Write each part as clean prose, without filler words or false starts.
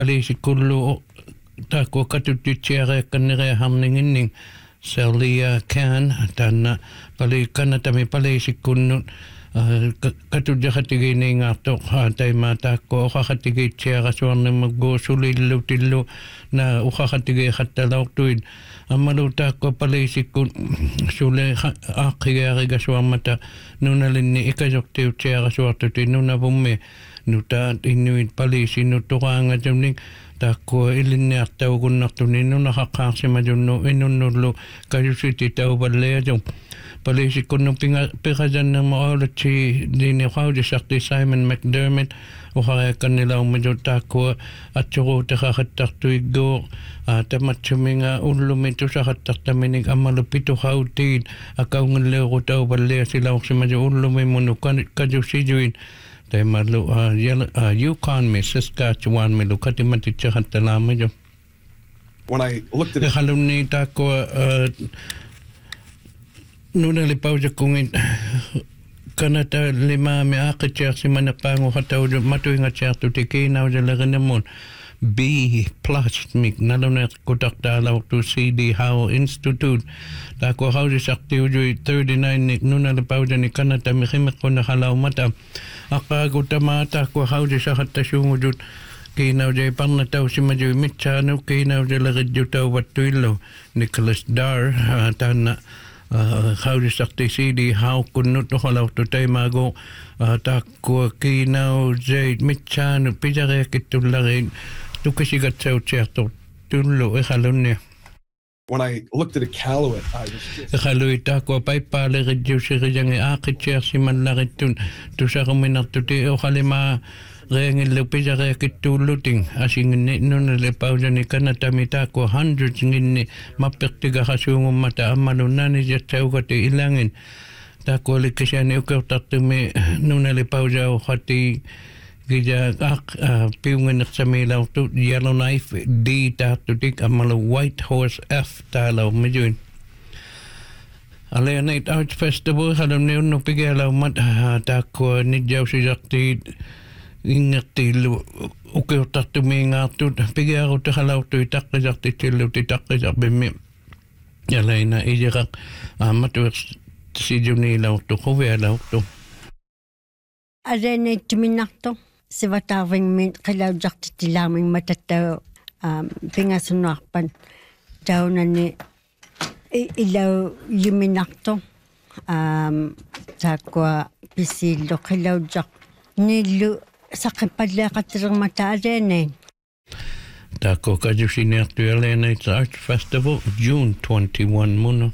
Alisi kullu tako katutitsiare kannere hamninginning Celia Can tanna pali kannatami palisi kunnu katudjakhatigini ngarto taima takko ukhakhatigitsera suarne maggo sulillutillu na ukhakhatige khattalautuin amalu takko palisi kun sule aakhigariga suarmata nunalinni ikasoktiutsiera suartuti nunavumme nuta inuit palisi nuturanga jamning takko ilinniartaugunnartuni nunaqaqqaarsimajunnu inunnullu kajusiti tauballeajum palisi kunnu piqajannermorulutsi diniqaudisarti Simon McDermott uqariakkannilaumaju takko atsuruutaqaqattartuigguuq tamatsuminga ullumi tusaqattartaminik ammalu pituqautiin akaungalleeru tauballeasilaorsimaju ullumi munu kajusijuin Taimalu Yukon me Saskatchewan me lukatimati chahatalamajo. When I looked at it, halunni tako nunali pauja kungin kanata lima me akacher si manapango hataujo matuinga chertu tikina uja laganamun B+ mig nalona kotakdala to CD Howe Institute tako hauji sakti uju 39 nik nunali pauja ni kanata mihimek kona halau mata Akago tamata ko hauji sahatta sungujut kinaw jay parnataw si Majoy Mitchano kinaw jay lagidjutaw watuilo Nicholas Dar tana hauji sakti CD how kunut no halaw to taymago takko kinaw jay Mitchano pijare kitularin tukasigat sa utserto tullo halunne when I looked at Iqaluit, I was just... Iqaluit ako paipale reducerijangi akitser si manlaritun tusaruminartuti oqalima reengilupijare kituluting asinginni nunale paujani kanatami tako hundreds nginni mappertigaqasungumata ammalunani jattaugati ilangin tako likasiani ukertartumi nunale pauja oqati Gija piungen samila tu Yellowknife D tatutik amalo White Horse F talo majuin. Ale night arts festival halam ne no pigela mat tako nidjau sijakti ingati lu ukertatu mingatu pigero te halau tu takjakti tilu ti takjak bimi. Yalaina ijak matu sijuni lau tu khove lau tu. Arene timinakto sivataving min qilaujartitilaaming matattao pingasunarpan taunani ilau liminarto takwa pisillo qilaujaq nillu saqipalleaqatirermata arene Tako kajusinertuelena it's Arts Festival June 21 muno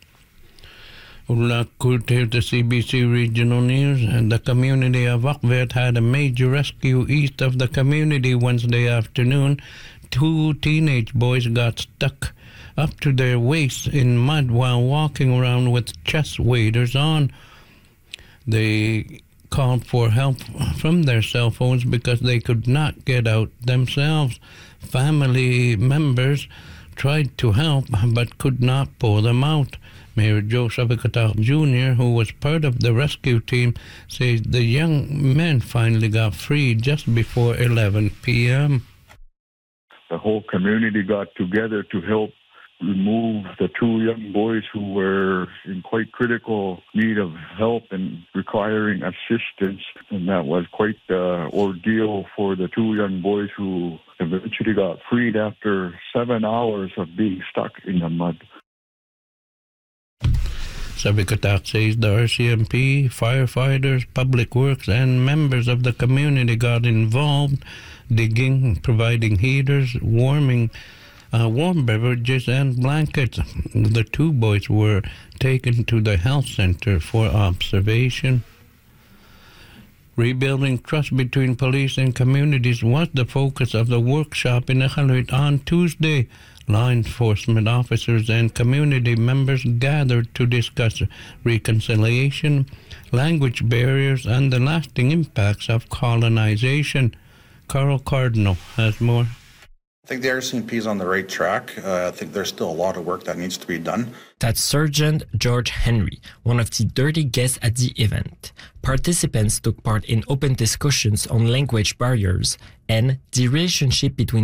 Ulla could hear the CBC regional news and the community of Akvet had a major rescue east of the community Wednesday afternoon. 2 teenage boys got stuck up to their waists in mud while walking around with chest waders on. They called for help from their cell phones because they could not get out themselves. Family members tried to help but could not pull them out. Mayor Joe Sabikatar Jr., who was part of the rescue team, says the young men finally got free just before 11 p.m. The whole community got together to help remove the 2 young boys who were in quite critical need of help and requiring assistance. And that was quite an ordeal for the 2 young boys who eventually got freed after 7 hours of being stuck in the mud. Sabikatak says the RCMP, firefighters, public works, and members of the community got involved, digging, providing heaters, warm beverages, and blankets. The 2 boys were taken to the health center for observation. Rebuilding trust between police and communities was the focus of the workshop in Iqaluit on Tuesday. Law enforcement officers and community members gathered to discuss reconciliation, language barriers, and the lasting impacts of colonization. Carl Cardinal has more. I think the RCMP is on the right track. I think there's still a lot of work that needs to be done. That's Sergeant George Henry, one of the 30 guests at the event. Participants took part in open discussions on language barriers and the relationship between